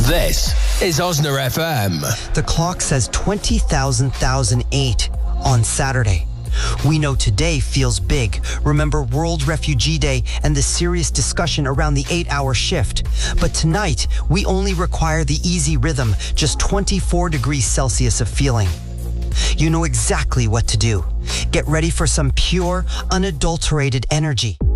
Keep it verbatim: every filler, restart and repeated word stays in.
This is Osna F M. The clock says twenty thousand thousand eight on Saturday. We know today feels big. Remember World Refugee Day and the serious discussion around the eight-hour shift. But tonight, we only require the easy rhythm, just twenty-four degrees Celsius of feeling. You know exactly what to do. Get ready for some pure, unadulterated energy.